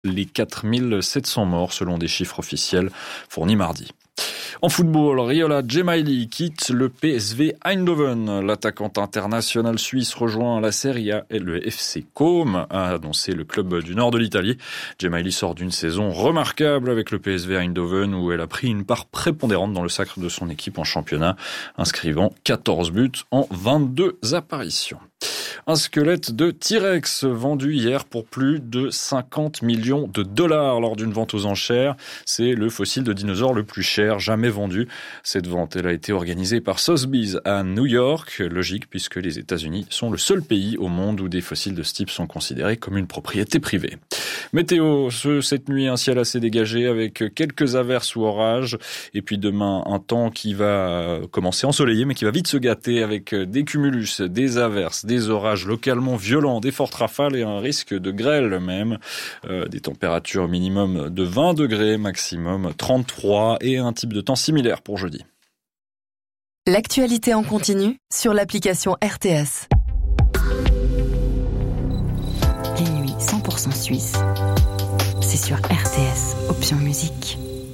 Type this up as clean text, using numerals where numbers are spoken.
les 4700 morts selon des chiffres officiels fournis mardi. En football, Riola Gemayli quitte le PSV Eindhoven. L'attaquant international suisse rejoint la Serie A et le FC Côme, a annoncé le club du nord de l'Italie. Gemayli sort d'une saison remarquable avec le PSV Eindhoven où elle a pris une part prépondérante dans le sacre de son équipe en championnat, inscrivant 14 buts en 22 apparitions. Un squelette de T-Rex vendu hier pour plus de 50 millions de dollars lors d'une vente aux enchères. C'est le fossile de dinosaure le plus cher jamais vendu. Cette vente, elle a été organisée par Sotheby's à New York. Logique puisque les États-Unis sont le seul pays au monde où des fossiles de ce type sont considérés comme une propriété privée. Météo, cette nuit, un ciel assez dégagé avec quelques averses ou orages. Et puis demain, un temps qui va commencer ensoleillé mais qui va vite se gâter avec des cumulus, des averses, des orages localement violents, des fortes rafales et un risque de grêle même. Des températures minimum de 20 degrés, maximum 33 et un type de temps similaire pour jeudi. L'actualité en continu sur l'application RTS. Les nuits 100% suisses, c'est sur RTS, option musique.